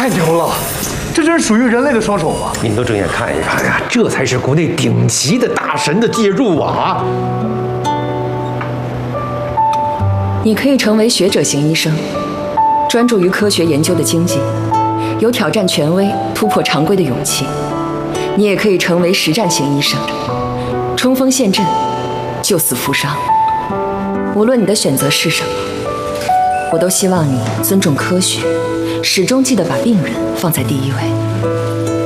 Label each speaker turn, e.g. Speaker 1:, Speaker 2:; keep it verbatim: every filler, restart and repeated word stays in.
Speaker 1: 太牛了！这真是属于人类的双手啊！
Speaker 2: 您都睁眼看一看呀，这才是国内顶级的大神的介入啊！
Speaker 3: 你可以成为学者型医生，专注于科学研究的经济，有挑战权威、突破常规的勇气。你也可以成为实战型医生，冲锋陷阵，救死扶伤。无论你的选择是什么，我都希望你尊重科学，始终记得把病人放在第一位。